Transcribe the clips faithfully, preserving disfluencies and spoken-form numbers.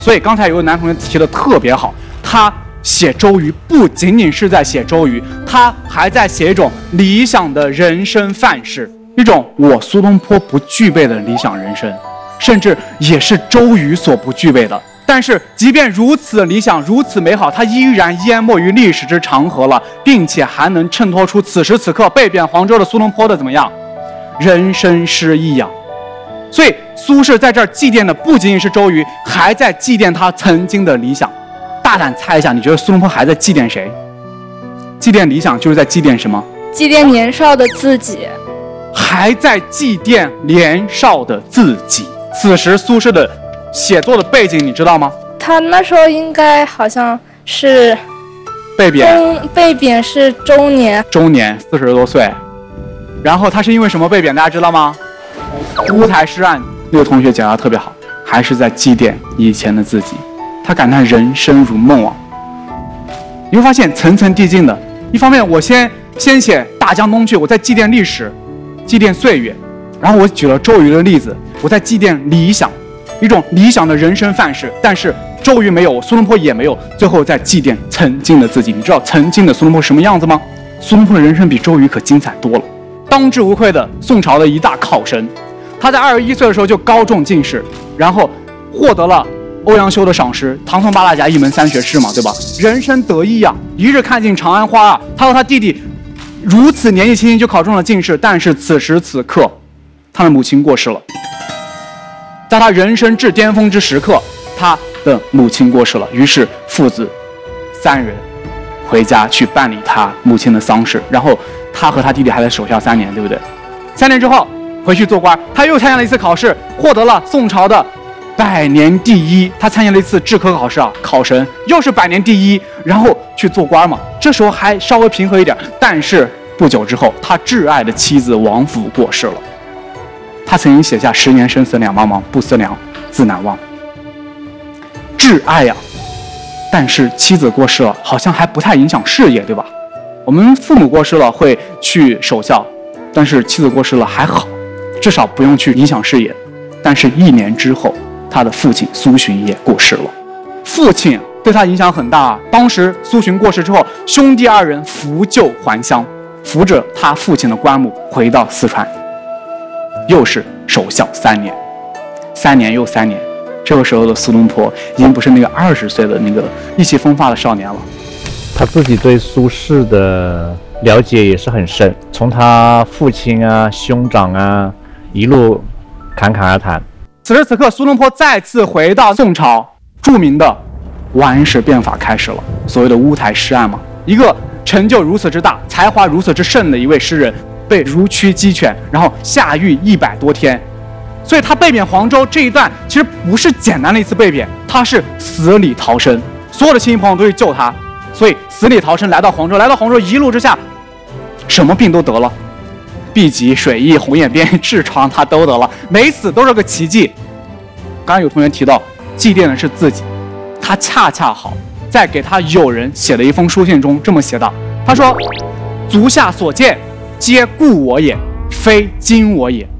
所以刚才有个男同学提的特别好，他写周瑜不仅仅是在写周瑜，他还在写一种理想的人生范式，一种我苏东坡不具备的理想人生，甚至也是周瑜所不具备的。但是即便如此理想，如此美好，它依然淹没于历史之长河了，并且还能衬托出此时此刻被贬黄州的苏东坡的怎么样人生诗意呀。所以苏轼在这儿祭奠的不仅仅是周瑜，还在祭奠他曾经的理想。大胆猜一下，你觉得苏东坡还在祭奠谁？祭奠理想就是在祭奠什么？ 祭奠年少的自己， 还在祭奠年少的自己。此时苏轼的写作的背景你知道吗？ 他那时候应该好像是被贬， 被贬是中年， 中年四十多岁。然后他是因为什么被贬？大家知道吗？乌台诗案，那个同学讲得特别好，还是在祭奠以前的自己。他感叹人生如梦啊！你会发现层层递进的。一方面，我先先写大江东去，我在祭奠历史，祭奠岁月。然后我举了周瑜的例子，我在祭奠理想，一种理想的人生范式。但是周瑜没有，苏东坡也没有，最后在祭奠曾经的自己。你知道曾经的苏东坡什么样子吗？苏东坡的人生比周瑜可精彩多了。当之无愧的宋朝的一大考生，他在二十一岁的时候就高中进士，然后获得了欧阳修的赏识，唐宋八大家一门三学士嘛，对吧？人生得意啊，一日看尽长安花啊。他和他弟弟如此年纪轻轻就考中了进士，但是此时此刻，他的母亲过世了。在他人生至巅峰之时刻，他的母亲过世了，于是父子三人回家去办理他母亲的丧事，然后他和他弟弟还在守孝三年，对不对？三年之后回去做官，他又参加了一次考试，获得了宋朝的百年第一。他参加了一次制科考试啊，考神又是百年第一，然后去做官嘛。这时候还稍微平和一点，但是不久之后，他挚爱的妻子王府过世了。他曾经写下十年生死两茫茫，不思量，自难忘。挚爱呀、啊，但是妻子过世了，好像还不太影响事业，对吧？我们父母过世了会去守孝，但是妻子过世了还好，至少不用去影响事业。但是一年之后，他的父亲苏洵也过世了。父亲对他影响很大。当时苏洵过世之后，兄弟二人扶柩还乡，扶着他父亲的棺木回到四川，又是守孝三年，三年又三年。这个时候的苏东坡已经不是那个二十岁的那个意气风发的少年了。 他自己对苏轼的了解也是很深，从他父亲啊、兄长啊一路侃侃而谈。 此时此刻，苏东坡再次回到宋朝，著名的王安石变法开始了，所谓的乌台诗案嘛。一个成就如此之大、才华如此之盛的一位诗人，被如驱鸡犬，然后下狱一百多天。所以他被贬黄州这一段其实不是简单的一次被贬，他是死里逃生，所有的亲戚朋友都去救他，所以死里逃生来到黄州。来到黄州一路之下，什么病都得了，痢疾、水疫、红眼病、痔疮他都得了，没死都是个奇迹。刚刚有同学提到祭奠的是自己，他恰恰好在给他友人写的一封书信中这么写道，他说：足下所见皆故我也，非今我也。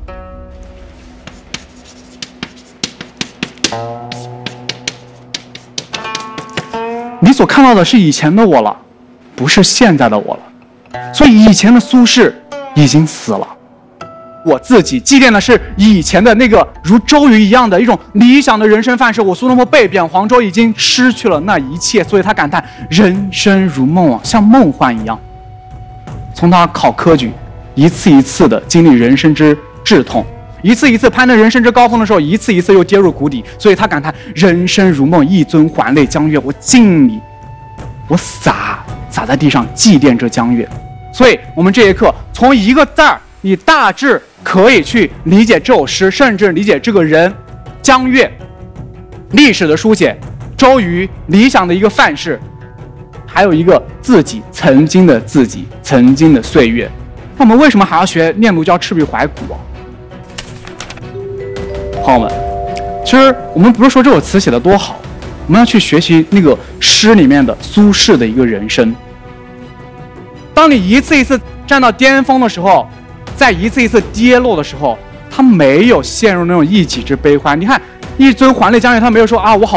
你所看到的是以前的我了，不是现在的我了。所以以前的苏轼已经死了，我自己祭奠的是以前的那个如周瑜一样的一种理想的人生范式。我苏东坡被贬黄州已经失去了那一切，所以他感叹人生如梦啊，像梦幻一样。从他考科举，一次一次的经历人生之至痛，一次一次攀登人生之高峰的时候，一次一次又跌入谷底，所以他感叹人生如梦，一尊还酹江月。我敬你，我洒洒在地上祭奠这江月。所以我们这一课从一个字儿，你大致可以去理解这首诗，甚至理解这个人江月历史的书写，周瑜理想的一个范式，还有一个自己曾经的自己曾经的岁月。那我们为什么还要学念奴娇、赤壁怀古啊？朋友们，其实我们不是说这首词写得多好，我们要去学习那个诗里面的苏轼的一个人生。当你一次一次站到巅峰的时候，在一次一次跌落的时候，他没有陷入那种一己之悲欢。你看一尊还酹江月，他没有说啊我好